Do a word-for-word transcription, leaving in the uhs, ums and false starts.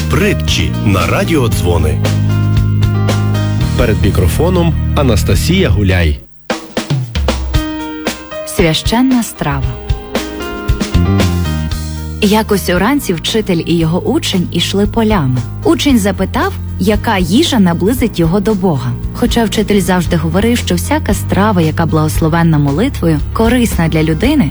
Притчі на радіодзвони. Перед мікрофоном Анастасія Гуляй. Священна страва. Якось уранці вчитель і його учень ішли полями. Учень запитав, яка їжа наблизить його до Бога. Хоча вчитель завжди говорив, що всяка страва, яка благословенна молитвою, корисна для людини,